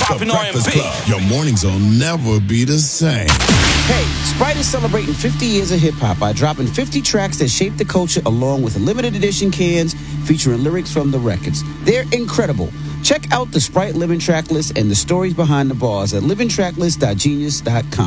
poppin' Breakfast R&B. Club. Your mornings will never be the same. Hey, Sprite is celebrating 50 years of hip-hop by dropping 50 tracks that shaped the culture along with limited edition cans featuring lyrics from the records. They're incredible. Check out the Sprite Living Track List and the stories behind the bars at livingtracklist.genius.com.